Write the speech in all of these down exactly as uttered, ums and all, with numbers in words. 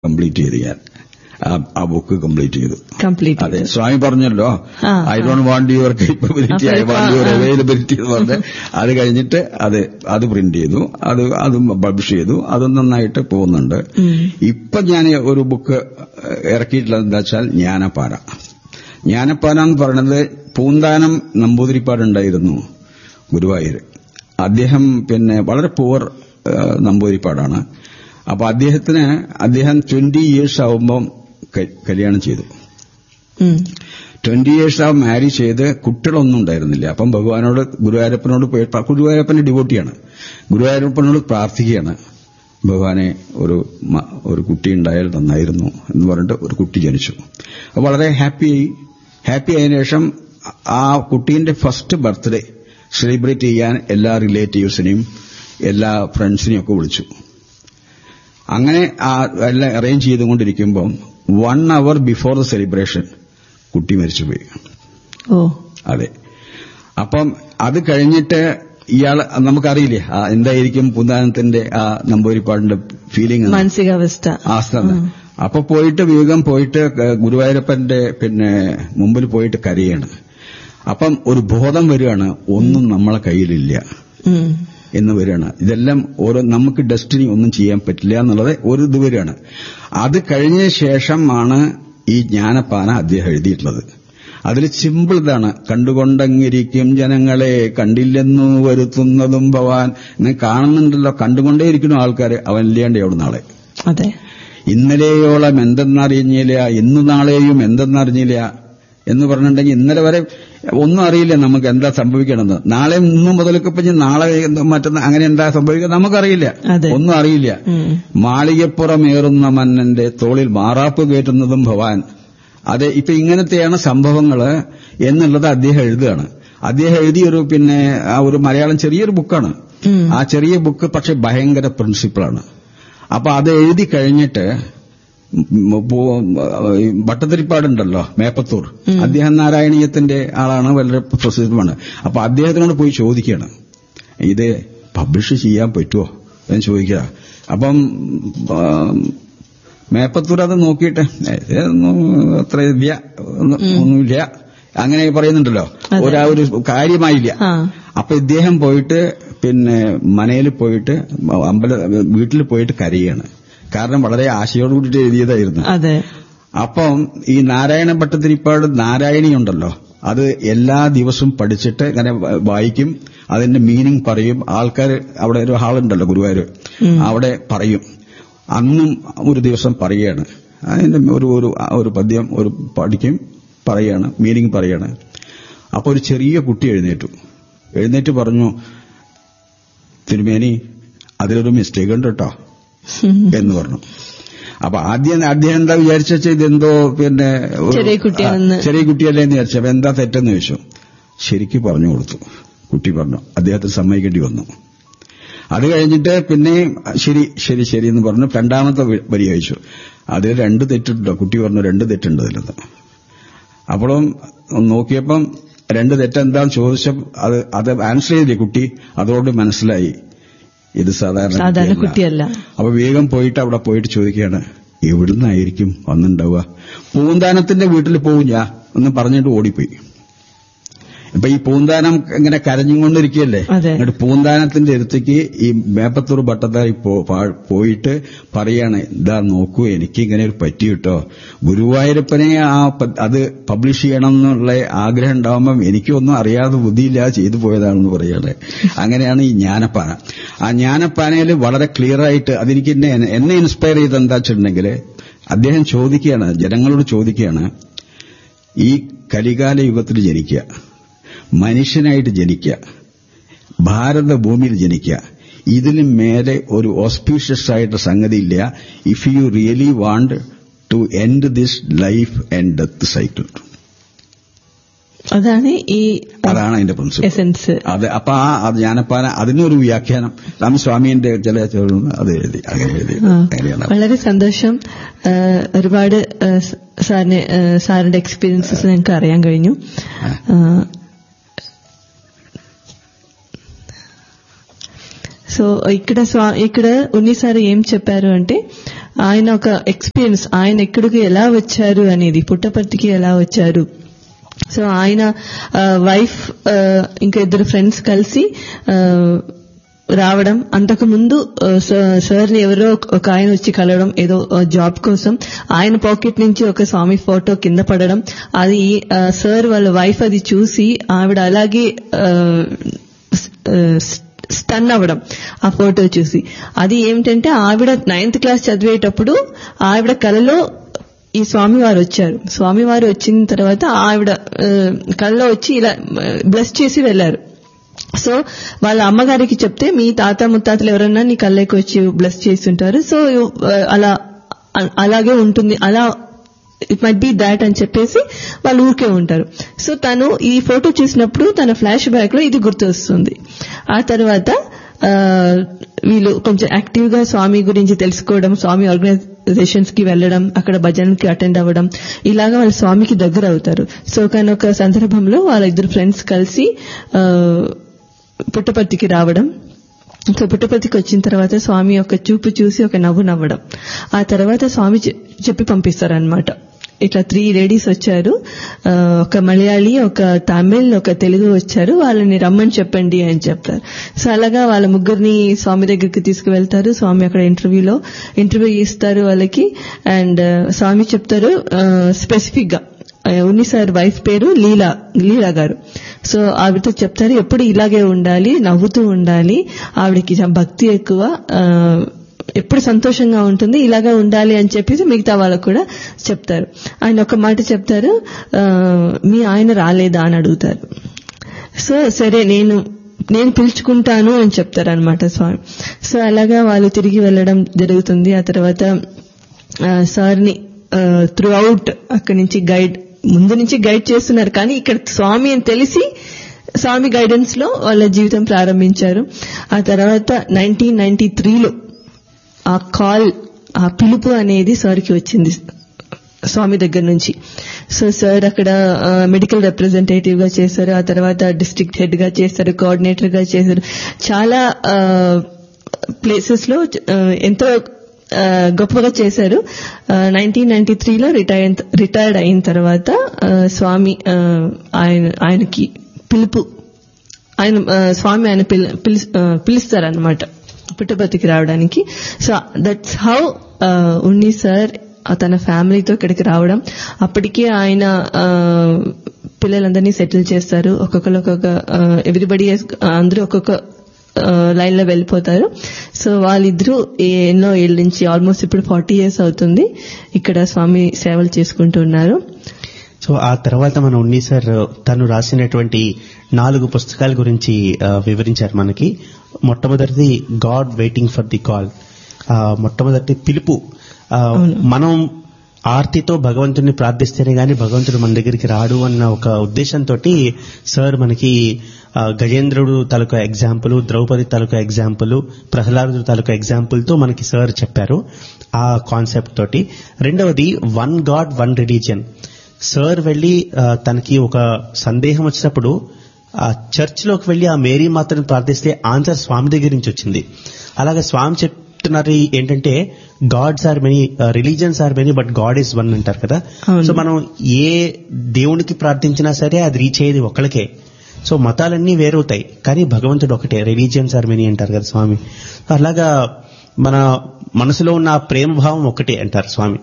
Complete ചെയ്തു. ഞാൻ ആ ബുക്ക് കംപ്ലീറ്റ് ചെയ്തു. കംപ്ലീറ്റ് അതെ, സ്വാമി പറഞ്ഞല്ലോ, I don't want your capability, I want your availability എന്ന് പറഞ്ഞ് അത് കഴിഞ്ഞിട്ട് അത് അത് പ്രിന്റ് ചെയ്തു, അത് അതും പബ്ലിഷ് ചെയ്തു. അത് നന്നായിട്ട് പോകുന്നുണ്ട്. ഇപ്പൊ ഞാൻ ഒരു ബുക്ക് ഇറക്കിയിട്ടുള്ളത് എന്താ വെച്ചാൽ ജ്ഞാനപ്പാന. ജ്ഞാനപ്പാന എന്ന് പറയുന്നത് പൂന്താനം നമ്പൂതിരിപ്പാടുണ്ടായിരുന്നു ഗുരുവായൂർ. അദ്ദേഹം പിന്നെ വളരെ പൂവർ നമ്പൂതിരിപ്പാടാണ്. അപ്പൊ അദ്ദേഹത്തിന് അദ്ദേഹം ട്വന്റി ഇയേഴ്സ് ആവുമ്പം കല്യാണം ചെയ്തു. ട്വന്റി ഇയേഴ്സ് ആവും മാരി ചെയ്ത് കുട്ടികളൊന്നും ഉണ്ടായിരുന്നില്ല. അപ്പം ഭഗവാനോട് ഗുരുവായൂരപ്പനോട് പോയി, ഗുരുവായൂരപ്പന്റെ ഡിവോട്ടിയാണ്, ഗുരുവായൂരപ്പനോട് പ്രാർത്ഥിക്കുകയാണ്, ഭഗവാനെ ഒരു ഒരു കുട്ടി ഉണ്ടായാൽ നന്നായിരുന്നു എന്ന് പറഞ്ഞിട്ട് ഒരു കുട്ടി ജനിച്ചു. അപ്പൊ വളരെ ഹാപ്പിയായി. ഹാപ്പി ആയതിനു ശേഷം ആ കുട്ടീന്റെ ഫസ്റ്റ് ബർത്ത്ഡേ സെലിബ്രേറ്റ് ചെയ്യാൻ എല്ലാ റിലേറ്റീവ്സിനെയും എല്ലാ ഫ്രണ്ട്സിനെയും ഒക്കെ വിളിച്ചു. അങ്ങനെ എല്ലാം arrange ചെയ്തുകൊണ്ടിരിക്കുമ്പം one hour before the celebration കുട്ടി മരിച്ചുപോയി. ഓ അതെ. അപ്പം അത് കഴിഞ്ഞിട്ട് ഇയാൾ, നമുക്കറിയില്ലേ എന്തായിരിക്കും പൂന്താനത്തിന്റെ ആ നമ്പൂതിരിപ്പാടിന്റെ ഫീലിംഗ്, മാനസികാവസ്ഥ. അപ്പൊ പോയിട്ട് വേഗം പോയിട്ട് ഗുരുവായൂരപ്പന്റെ പിന്നെ മുമ്പിൽ പോയിട്ട് കരയാണ്. അപ്പം ഒരു ബോധം വരികയാണ്, ഒന്നും നമ്മളെ കയ്യിലില്ല എന്ന് വരികയാണ്. ഇതെല്ലാം ഓരോ നമുക്ക് ഡെസ്റ്റിനി ഒന്നും ചെയ്യാൻ പറ്റില്ല എന്നുള്ളത് ഒരു ഇത് വരികയാണ്. അത് കഴിഞ്ഞ ശേഷമാണ് ഈ ജ്ഞാനപ്പാന അദ്ദേഹം എഴുതിയിട്ടുള്ളത്. അതിൽ സിമ്പിൾ ഇതാണ്, കണ്ടുകൊണ്ടങ്ങിരിക്കും ജനങ്ങളെ കണ്ടില്ലെന്നു വരുത്തുന്നതും ഭവാൻ. എന്ന് കാണുന്നുണ്ടല്ലോ, കണ്ടുകൊണ്ടേയിരിക്കുന്നു ആൾക്കാർ, അവൻ ഇല്ലാണ്ട് എവിടെ നാളെ. അതെ, ഇന്നലെയോളം എന്തെന്നറിഞ്ഞില്ല, ഇന്നു നാളെയും എന്തെന്നറിഞ്ഞില്ല എന്ന് പറഞ്ഞിട്ടുണ്ടെങ്കിൽ ഇന്നലെ വരെ ഒന്നും അറിയില്ല നമുക്ക് എന്താ സംഭവിക്കണമെന്ന്. നാളെ ഇന്നും മുതലൊക്കെ പറഞ്ഞ് നാളെ മറ്റൊന്ന് അങ്ങനെ എന്താ സംഭവിക്കുക നമുക്കറിയില്ല, ഒന്നും അറിയില്ല. മാളികപ്പുറമേറുന്ന മന്നന്റെ തോളിൽ മാറാപ്പ് കയറ്റുന്നതും ഭവാൻ. അതെ, ഇപ്പൊ ഇങ്ങനത്തെയാണ് സംഭവങ്ങള് എന്നുള്ളത് അദ്ദേഹം എഴുതുകയാണ്. അദ്ദേഹം എഴുതിയൊരു പിന്നെ ആ ഒരു മലയാളം ചെറിയൊരു ബുക്കാണ്. ആ ചെറിയ ബുക്ക് പക്ഷെ ഭയങ്കര പ്രിൻസിപ്പിളാണ്. അപ്പൊ അത് എഴുതി കഴിഞ്ഞിട്ട് ഭട്ടതിരിപ്പാടുണ്ടല്ലോ മേപ്പത്തൂർ, അദ്ദേഹം നാരായണീയത്തിന്റെ ആളാണ്, വളരെ പ്രസിദ്ധമാണ്. അപ്പൊ അദ്ദേഹത്തിനോട് പോയി ചോദിക്കുകയാണ്, ഇത് പബ്ലിഷ് ചെയ്യാൻ പറ്റുമോ എന്ന് ചോദിക്കുക. അപ്പം മേപ്പത്തൂർ അത് നോക്കിയിട്ട് അത്ര ഇല്ല, ഒന്നുമില്ല അങ്ങനെ പറയുന്നുണ്ടല്ലോ, ഒരാ ഒരു കാര്യമായില്ല. അപ്പൊ ഇദ്ദേഹം പോയിട്ട് പിന്നെ മനയിൽ പോയിട്ട് അമ്പല വീട്ടിൽ പോയിട്ട് കരയാണ്. കാരണം വളരെ ആശയോട് കൂടിയിട്ട് എഴുതിയതായിരുന്നു. അപ്പം ഈ നാരായണ ഭട്ടതിരിപ്പാട് നാരായണി ഉണ്ടല്ലോ, അത് എല്ലാ ദിവസവും പഠിച്ചിട്ട് ഇങ്ങനെ വായിക്കും, അതിന്റെ മീനിങ് പറയും. ആൾക്കാർ അവിടെ ഒരു ഹാളുണ്ടല്ലോ ഗുരുവായൂർ, അവിടെ പറയും. അന്നും ഒരു ദിവസം പറയുകയാണ്, അതിന്റെ ഒരു ഒരു പദ്യം ഒരു പഠിക്കും, പറയാണ്, മീനിങ് പറയാണ്. അപ്പൊ ഒരു ചെറിയ കുട്ടി എഴുന്നേറ്റു എഴുന്നേറ്റ് പറഞ്ഞു, തിരുമേനി അതിലൊരു മിസ്റ്റേക്ക് ഉണ്ട് കേട്ടോ എന്ന് പറഞ്ഞു. അപ്പൊ ആദ്യം അദ്ദേഹം എന്താ വിചാരിച്ച ഇതെന്തോ പിന്നെ ചെറിയ കുട്ടിയല്ലേ എന്ന് വിചാരിച്ചു. അപ്പൊ എന്താ തെറ്റെന്ന് ചോദിച്ചു. ശരിക്കും പറഞ്ഞു കൊടുത്തു. കുട്ടി പറഞ്ഞു, അദ്ദേഹത്തിന് സമ്മതിക്കേണ്ടി വന്നു. അത് കഴിഞ്ഞിട്ട് പിന്നെ ശരി ശരി ശരി എന്ന് പറഞ്ഞു രണ്ടാമത്തെ വരി അയച്ചു. അതിൽ രണ്ട് തെറ്റുണ്ടോ? കുട്ടി പറഞ്ഞു രണ്ട് തെറ്റുണ്ട് അതിലെന്ന്. അപ്പോഴും നോക്കിയപ്പം രണ്ട് തെറ്റെന്താന്ന് ചോദിച്ച അത് അത് ആൻസർ ചെയ്തില്ലേ കുട്ടി. അതോട് മനസ്സിലായി ഇത് സാധാരണ കുട്ടിയല്ല. അപ്പൊ വേഗം പോയിട്ട് അവിടെ പോയിട്ട് ചോദിക്കുകയാണ്, എവിടുന്നായിരിക്കും വന്നിട്ടുണ്ടാവുക? പൂന്താനത്തിന്റെ വീട്ടിൽ പോവും ഞാൻ എന്ന് പറഞ്ഞിട്ട് ഓടിപ്പോയി. ഇപ്പൊ ഈ പൂന്താനം ഇങ്ങനെ കരഞ്ഞുകൊണ്ടിരിക്കുകയല്ലേ, എന്നിട്ട് പൂന്താനത്തിന്റെ അടുത്തേക്ക് ഈ മേപ്പത്തൂർ ഭട്ടത്തായി പോയിട്ട് പറയാണ്, ഇതാ നോക്കൂ എനിക്ക് ഇങ്ങനെ ഒരു പറ്റി കിട്ടോ, ഗുരുവായൂരപ്പനെ ആ അത് പബ്ലിഷ് ചെയ്യണം എന്നുള്ള ആഗ്രഹം ഉണ്ടാവുമ്പം എനിക്കൊന്നും അറിയാതെ ബുദ്ധിയില്ലാതെ ചെയ്തു പോയതാണെന്ന് പറയാണ്. അങ്ങനെയാണ് ഈ ജ്ഞാനപ്പാന. ആ ജ്ഞാനപ്പാനയിൽ വളരെ ക്ലിയർ ആയിട്ട് അതെനിക്ക് എന്നെ എന്നെ ഇൻസ്പയർ ചെയ്ത് എന്താ വെച്ചിട്ടുണ്ടെങ്കിൽ, അദ്ദേഹം ചോദിക്കുകയാണ്, ജനങ്ങളോട് ചോദിക്കുകയാണ്, ഈ കലികാല യുഗത്തിൽ ജനിക്കുക, മനുഷ്യനായിട്ട് ജനിക്കുക, ഭാരതഭൂമിയിൽ ജനിക്കുക, ഇതിന് മേലെ ഒരു ഓസ്പീഷ്യസ് ആയിട്ട് സംഗതി ഇല്ല. If you really want to end this life and death cycle. അതാണ് ഈ അതാണ് അതിന്റെ പ്രിൻസിപ്പിൾ. അത് അപ്പൊ ആ ജ്ഞാനപ്പാന അതിനൊരു വ്യാഖ്യാനം രാമസ്വാമിന്റെ ചില അത് എഴുതി അങ്ങനെ എഴുതി. വളരെ സന്തോഷം. ഒരുപാട് സാറിന് സാറിന്റെ എക്സ്പീരിയൻസസ് ഞങ്ങൾക്ക് അറിയാൻ കഴിഞ്ഞു. సో ఇక్కడ స్వా ఇక్కడ ఉన్నిసారి ఏం చెప్పారు అంటే ఆయన ఒక ఎక్స్పీరియన్స్, ఆయన ఎక్కడికి ఎలా వచ్చారు అనేది, పుట్టపర్తికి ఎలా వచ్చారు. సో ఆయన వైఫ్ ఇంకా ఇద్దరు ఫ్రెండ్స్ కలిసి రావడం, అంతకు ముందు సార్ ని ఎవరో ఒక ఆయన వచ్చి కలవడం ఏదో జాబ్ కోసం, ఆయన పాకెట్ నుంచి ఒక స్వామి ఫోటో కింద పడడం, అది సార్ వాళ్ళ వైఫ్ అది చూసి ఆవిడ అలాగే స్టన్ అవ్వడం ఆ ఫోటో చూసి. అది ఏమిటంటే ఆవిడ నైన్త్ క్లాస్ చదివేటప్పుడు ఆవిడ కలలో ఈ స్వామివారు వచ్చారు. స్వామివారు వచ్చిన తర్వాత ఆవిడ కలలో వచ్చి ఇలా బ్లెస్ చేసి వెళ్లారు. సో వాళ్ళ అమ్మగారికి చెప్తే మీ తాత ముత్తాతలు ఎవరన్నా నీ కళ్ళకి వచ్చి బ్లెస్ చేస్తుంటారు, సో అలా అలాగే ఉంటుంది, అలా ఇట్ మైట్ బి దాట్ అని చెప్పేసి వాళ్ళు ఊరికే ఉంటారు. సో తను ఈ ఫోటో చూసినప్పుడు తన ఫ్లాష్ బ్యాక్ లో ఇది గుర్తు వస్తుంది. ఆ తర్వాత వీళ్ళు కొంచెం యాక్టివ్ గా స్వామి గురించి తెలుసుకోవడం, స్వామి ఆర్గనైజేషన్స్ కి వెళ్లడం, అక్కడ భజనకి అటెండ్ అవ్వడం, ఇలాగా వాళ్ళ స్వామికి దగ్గర అవుతారు. సో కానీ ఒక సందర్భంలో వాళ్ళ ఇద్దరు ఫ్రెండ్స్ కలిసి పుట్టపర్తికి రావడం. సో పుట్టపర్తికి వచ్చిన తర్వాత స్వామి ఒక చూపు చూసి ఒక నవ్వు నవ్వడం, ఆ తర్వాత స్వామి చెప్పి పంపిస్తారనమాట. ఇట్లా త్రీ లేడీస్ వచ్చారు, ఒక మలయాళీ, ఒక తమిళ్, ఒక తెలుగు వచ్చారు, వాళ్ళని రమ్మని చెప్పండి అని చెప్తారు. సో అలాగా వాళ్ళ ముగ్గురిని స్వామి దగ్గరికి తీసుకువెళ్తారు. స్వామి అక్కడ ఇంటర్వ్యూలో ఇంటర్వ్యూ ఇస్తారు వాళ్ళకి. అండ్ స్వామి చెప్తారు స్పెసిఫిక్ గా ఉన్ని సార్ వైఫ్ పేరు లీలా లీలా గారు. సో ఆవిడతో చెప్తారు ఎప్పుడు ఇలాగే ఉండాలి, నవ్వుతూ ఉండాలి, ఆవిడకి భక్తి ఎక్కువ, ఎప్పుడు సంతోషంగా ఉంటుంది, ఇలాగా ఉండాలి అని చెప్పేసి మిగతా వాళ్ళకు కూడా చెప్తారు. ఆయన ఒక మాట చెప్తారు, మీ ఆయన రాలేదా అని అడుగుతారు. సో సరే నేను నేను పిలుచుకుంటాను అని చెప్తారు అనమాట స్వామి. సో అలాగా వాళ్ళు తిరిగి వెళ్లడం జరుగుతుంది. ఆ తర్వాత సార్ని త్రూ అవుట్ అక్కడి నుంచి గైడ్ ముందు నుంచి గైడ్ చేస్తున్నారు, కానీ ఇక్కడ స్వామి అని తెలిసి స్వామి గైడెన్స్ లో వాళ్ళ జీవితం ప్రారంభించారు. ఆ తర్వాత నైన్టీన్ నైన్టీ త్రీలో ఆ కాల్, ఆ పిలుపు అనేది సార్కి వచ్చింది స్వామి దగ్గర నుంచి. సో సార్ అక్కడ మెడికల్ రిప్రజెంటేటివ్ గా చేశారు, ఆ తర్వాత డిస్ట్రిక్ట్ హెడ్ గా చేశారు, కోఆర్డినేటర్ గా చేశారు. చాలా ప్లేసెస్ లో ఎంతో గొప్పగా చేశారు. నైన్టీన్ నైన్టీ త్రీలో రిటైర్ రిటైర్డ్ అయిన తర్వాత స్వామి ఆయన ఆయనకి పిలుపు ఆయన స్వామి ఆయన పిలుస్తారనమాట పుట్టపర్తికి రావడానికి. So that's how Unni sir తన ఫ్యామిలీతో ఇక్కడికి రావడం. అప్పటికే ఆయన పిల్లలందరినీ సెటిల్ చేస్తారు. ఒక్కొక్కరు ఒక్కొక్క ఎవ్రీబడి అందరూ ఒక్కొక్క లైన్ లో వెళ్ళిపోతారు. సో వాళ్ళిద్దరూ ఎన్నో ఏళ్ళ నుంచి ఆల్మోస్ట్ ఇప్పుడు ఫార్టీ ఇయర్స్ అవుతుంది ఇక్కడ స్వామి సేవలు చేసుకుంటూ ఉన్నారు. సో ఆ తర్వాత మన ఉన్ని సార్ తను రాసినటువంటి నాలుగు పుస్తకాల గురించి వివరించారు మనకి. మొట్టమొదటిది God waiting for the call, మొట్టమొదటి పిలుపు. మనం ఆర్తితో భగవంతుడిని ప్రార్థిస్తేనే గాని భగవంతుడు మన దగ్గరికి రాడు అన్న ఒక ఉద్దేశంతో సార్ మనకి గజేంద్రుడు తాలూకా ఎగ్జాంపుల్, ద్రౌపది తాలూకా ఎగ్జాంపుల్, ప్రహ్లాదుడు తాలూకా ఎగ్జాంపుల్ తో మనకి సార్ చెప్పారు ఆ కాన్సెప్ట్ తోటి. రెండవది one God one religion. Sir వెళ్లి తనకి ఒక సందేహం వచ్చినప్పుడు ఆ చర్చ్ లోకి వెళ్లి ఆ మేరీ మాతను ప్రార్థిస్తే ఆన్సర్ స్వామి దగ్గర నుంచి వచ్చింది. అలాగే స్వామి చెప్తున్నారు ఏంటంటే gods are many, religions are many, but God is one అంటారు కదా. సో మనం ఏ దేవునికి ప్రార్థించినా సరే అది రీచ్ అయ్యేది ఒక్కళ్ళకే. సో మతాలన్నీ వేరవుతాయి కానీ భగవంతుడు ఒకటే, రిలీజియన్స్ ఆర్ మెనీ అంటారు కదా స్వామి. అలాగా మన మనసులో ఉన్న ప్రేమ భావం ఒకటే అంటారు స్వామి.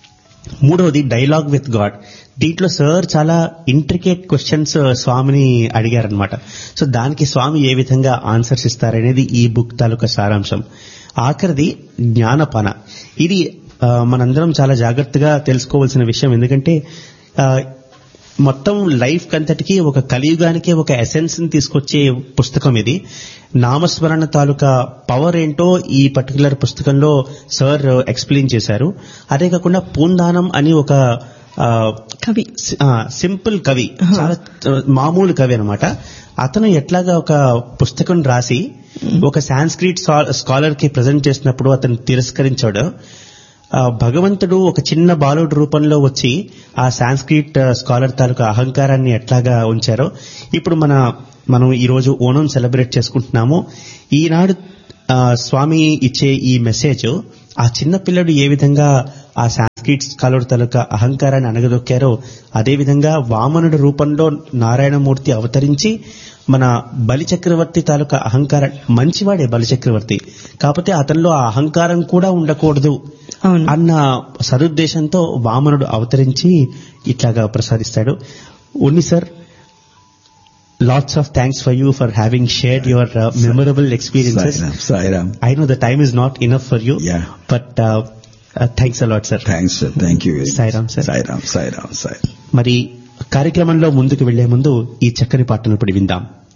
మూడవది డైలాగ్ విత్ గాడ్. దీంట్లో సార్ చాలా ఇంట్రికేట్ క్వశ్చన్స్ స్వామిని అడిగారనమాట. సో దానికి స్వామి ఏ విధంగా ఆన్సర్స్ ఇస్తారనేది ఈ బుక్ తాలూకా సారాంశం. ఆఖరిది జ్ఞానపాన. ఇది మనందరం చాలా జాగ్రత్తగా తెలుసుకోవాల్సిన విషయం. ఎందుకంటే మొత్తం లైఫ్ కంతటికి ఒక కలియుగానికి ఒక ఎసెన్స్ ని తీసుకొచ్చే పుస్తకం ఇది. నామస్మరణ తాలూకా పవర్ ఏంటో ఈ పర్టికులర్ పుస్తకంలో సార్ ఎక్స్ప్లెయిన్ చేశారు. అదే కాకుండా పూందానం అని ఒక కవి, సింపుల్ కవి, చాలా మామూలు కవి అనమాట. అతను ఎట్లాగా ఒక పుస్తకం రాసి ఒక సాంస్క్రిట్ స్కాలర్ కి ప్రజెంట్ చేసినప్పుడు అతను తిరస్కరించాడు. భగవంతుడు ఒక చిన్న బాలుడు రూపంలో వచ్చి ఆ సాంస్క్రిట్ స్కాలర్ తాలూకా అహంకారాన్ని ఎట్లాగా ఉంచారో ఇప్పుడు మన మనం ఈ రోజు ఓణం సెలబ్రేట్ చేసుకుంటున్నాము. ఈనాడు స్వామి ఇచ్చే ఈ మెసేజ్ ఆ చిన్న పిల్లడు ఏ విధంగా ఆ సాంస్క్రిట్ స్కాలర్ తాలూకా అహంకారాన్ని అణగదొక్కారో అదేవిధంగా వామనుడి రూపంలో నారాయణమూర్తి అవతరించి మన బలిచక్రవర్తి తాలూకా అహంకారం, మంచివాడే బలిచక్రవర్తి, కాకపోతే అతనిలో ఆ అహంకారం కూడా ఉండకూడదు అన్న సదుద్దేశంతో వామనుడు అవతరించి ఇట్లాగా ప్రసాదిస్తాడు. ఉన్ని sir, lots of thanks for you for having shared your uh, memorable experiences. Sairam, Sairam. I know the time is not enough for you. Yeah. But uh, uh, thanks a lot, sir. Thanks, sir. Thank you very much. Sairam, sir. Sairam, Sairam, Sairam. మరి కార్యక్రమంలో ముందుకు వెళ్లే ముందు ఈ చక్కని పాటను ఇప్పుడు విందాం.